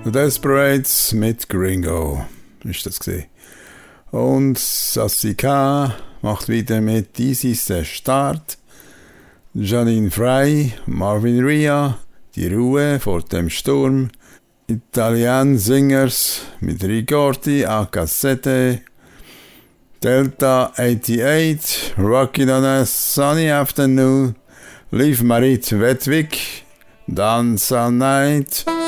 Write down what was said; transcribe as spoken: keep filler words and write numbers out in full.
The Desperates mit Gringo. Ist das gesehen? Und Sassika macht wieder mit Dies ist der Start. Janine Frey, Marvin Ria, Die Ruhe vor dem Sturm. Italian Singers mit Ricordi a Cassette. Delta eighty-eight, Rockin' on a Sunny Afternoon. Liv Marit Wedwig, Dance all Night.